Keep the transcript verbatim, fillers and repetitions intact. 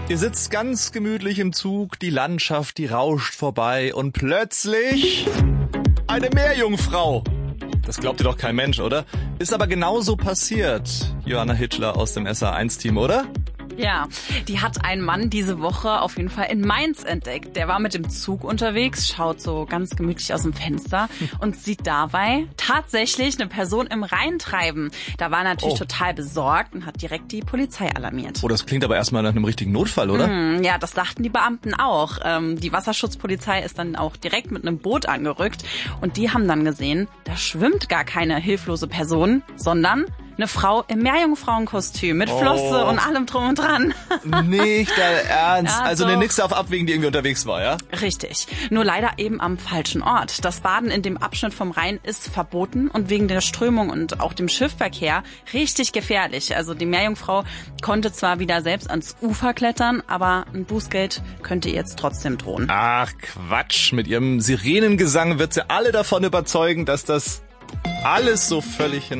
Ihr sitzt ganz gemütlich im Zug, die Landschaft, die rauscht vorbei und plötzlich eine Meerjungfrau. Das glaubt ihr doch kein Mensch, oder? Ist aber genauso passiert. Johanna Hitschler aus dem S A eins Team, oder? Ja, die hat ein Mann diese Woche auf jeden Fall in Mainz entdeckt. Der war mit dem Zug unterwegs, schaut so ganz gemütlich aus dem Fenster und sieht dabei tatsächlich eine Person im Rhein treiben. Da war er natürlich oh. total besorgt und hat direkt die Polizei alarmiert. Oh, das klingt aber erstmal nach einem richtigen Notfall, oder? Mm, ja, das dachten die Beamten auch. Ähm, die Wasserschutzpolizei ist dann auch direkt mit einem Boot angerückt und die haben dann gesehen, da schwimmt gar keine hilflose Person, sondern eine Frau im Meerjungfrauenkostüm mit Flosse oh. und allem drum und dran. Nicht dein Ernst? Ja, also doch. eine Nixe auf Abwägen, die irgendwie unterwegs war, ja? Richtig. Nur leider eben am falschen Ort. Das Baden in dem Abschnitt vom Rhein ist verboten und wegen der Strömung und auch dem Schiffverkehr richtig gefährlich. Also die Meerjungfrau konnte zwar wieder selbst ans Ufer klettern, aber ein Bußgeld könnte ihr jetzt trotzdem drohen. Ach Quatsch, mit ihrem Sirenengesang wird sie alle davon überzeugen, dass das alles so völlig